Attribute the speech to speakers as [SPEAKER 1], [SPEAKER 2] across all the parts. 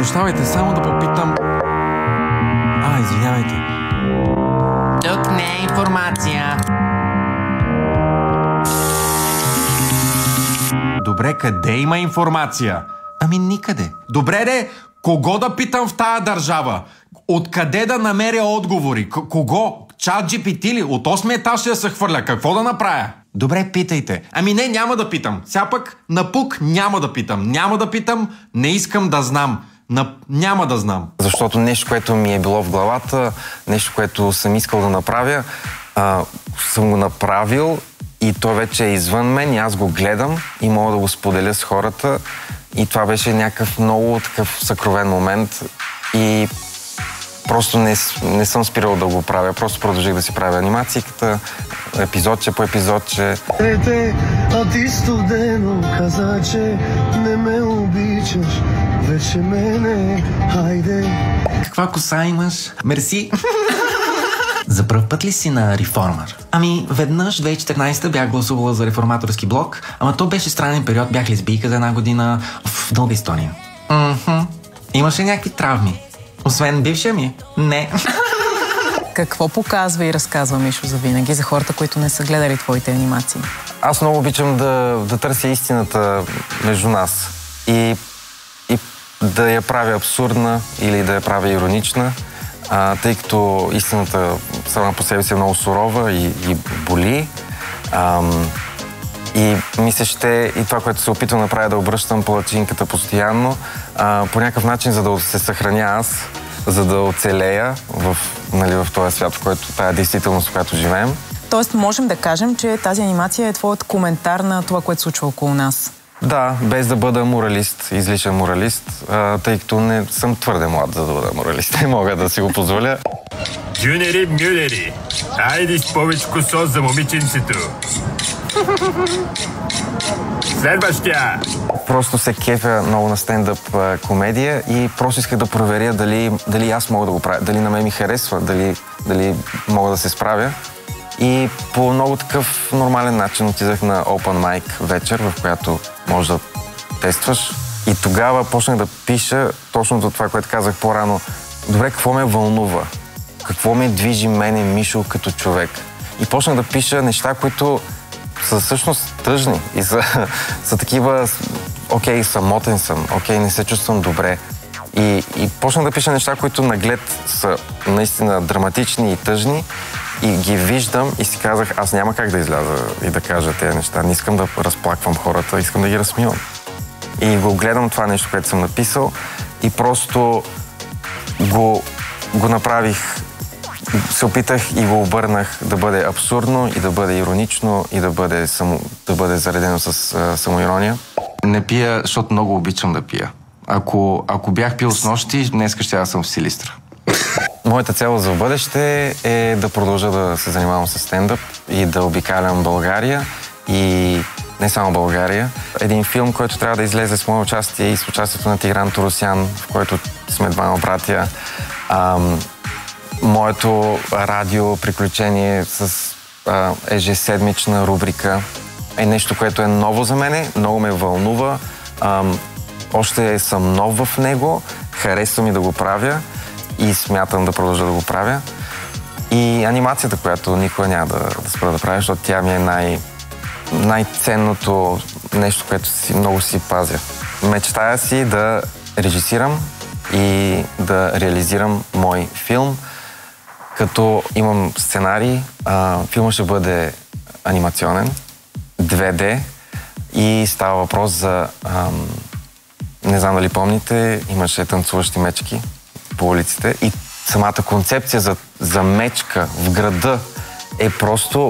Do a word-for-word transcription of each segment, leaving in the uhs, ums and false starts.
[SPEAKER 1] Прощавайте, само да попитам... А, извинявайте.
[SPEAKER 2] Тук не е информация.
[SPEAKER 1] Добре, къде има информация?
[SPEAKER 3] Ами никъде.
[SPEAKER 1] Добре, де, кого да питам в тая държава? Откъде да намеря отговори? К- кого? Чат джи пи ти ли? От осми етаж ще да се хвърля. Какво да направя?
[SPEAKER 3] Добре, питайте.
[SPEAKER 1] Ами не, няма да питам. Сега пък напук няма да питам. Няма да питам, не искам да знам. На... Няма да знам.
[SPEAKER 4] Защото нещо, което ми е било в главата, нещо, което съм искал да направя, а, съм го направил и то вече е извън мен и аз го гледам и мога да го споделя с хората. И това беше някакъв много такъв съкровен момент и просто не, не съм спирал да го правя. Просто продължих да си правя анимацията, епизодче по епизодче.
[SPEAKER 5] А ти студено каза, че не ме обичаш, вече мене, хайде.
[SPEAKER 3] Каква коса имаш? Мерси. За пръв път ли си на реформър? Ами, веднъж, две хиляди и четиринадесета бях гласувала за реформаторски блок, ама то беше странен период, бях лесбийка за една година. В дълга история. Мхм. Имаше някакви травми. Освен бившия ми? Не.
[SPEAKER 6] Какво показва и разказва Мишо за винаги за хората, които не са гледали твоите анимации?
[SPEAKER 4] Аз много обичам да, да търся истината между нас и, и да я правя абсурдна или да я правя иронична, а, тъй като истината сама по себе си е много сурова и, и боли. Ам, и мисля, ще и това, което се опитвам да направя, да обръщам палачинката постоянно, а, по някакъв начин, за да се съхраня аз, за да оцелея в, нали, в този свят, в който тая действителност, в която живеем.
[SPEAKER 6] Тоест, можем да кажем, че тази анимация е твоят коментар на това, което се случва около нас.
[SPEAKER 4] Да, без да бъда моралист, излишен моралист, а, тъй като не съм твърде млад, за да бъда моралист. Не мога да си го позволя.
[SPEAKER 7] Дюнери, мюнери, айди с повечко сос за момиченцето. Следващия!
[SPEAKER 4] Просто се кефя много на стендъп комедия и просто исках да проверя дали, дали аз мога да го правя, дали на мен ми харесва, дали, дали мога да се справя. И по много такъв нормален начин отидах на Open Mic вечер, в която можеш да тестваш. И тогава почнах да пиша точно до това, което казах по-рано. Добре, какво ме вълнува? Какво ме движи мене, Мишо, като човек? И почнах да пиша неща, които са всъщност тъжни и са, са такива, окей, самотен съм, окей, не се чувствам добре. И, и почнах да пиша неща, които наглед са наистина драматични и тъжни и ги виждам и си казах, аз няма как да изляза и да кажа тези неща. Не искам да разплаквам хората, искам да ги разсмивам. И го гледам това нещо, което съм написал и просто го, го направих, се опитах и го обърнах да бъде абсурдно и да бъде иронично и да бъде, само, да бъде заредено с а, самоирония.
[SPEAKER 3] Не пия, защото много обичам да пия. Ако, ако бях пил с нощи, днеска ще аз съм в Силистра.
[SPEAKER 4] Моята цел за бъдеще е да продължа да се занимавам с стендъп и да обикалям България и не само България. Един филм, който трябва да излезе с мое участие и с участието на Тигран Торосян, в който сме двама братя. Ам, моето радио приключение с а, ежеседмична рубрика е нещо, което е ново за мене, много ме вълнува. Ам, още съм нов в него, харесва ми да го правя и смятам да продължа да го правя. И анимацията, която никога няма да, да спра да правя, защото тя ми е най- най-ценното нещо, което си, много си пазя. Мечтая си да режисирам и да реализирам мой филм, като имам сценарий. А, филмът ще бъде анимационен, две Д и става въпрос за... Ам, не знам дали помните, имаше танцуващи мечки по улиците и самата концепция за, за мечка в града е просто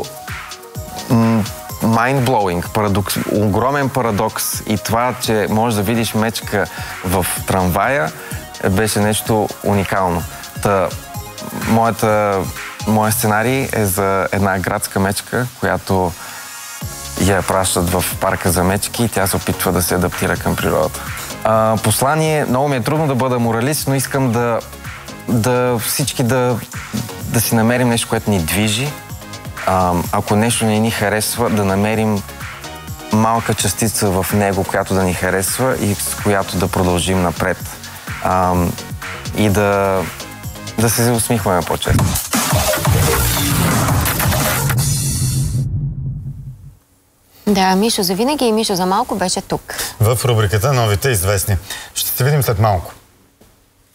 [SPEAKER 4] mind-blowing, парадокс, огромен парадокс и това, че можеш да видиш мечка в трамвая, беше нещо уникално. Та, моята, моя сценарий е за една градска мечка, която я пращат в парка за мечки и тя се опитва да се адаптира към природата. А, послание, много ми е трудно да бъда моралист, но искам да, да всички да, да си намерим нещо, което ни движи. А, ако нещо не ни харесва, да намерим малка частица в него, която да ни харесва и с която да продължим напред. а, и да, да се усмихваме по-често.
[SPEAKER 8] Да, Мишо за винаги и Мишо за малко беше тук.
[SPEAKER 9] В рубриката Новите известни. Ще се видим след малко.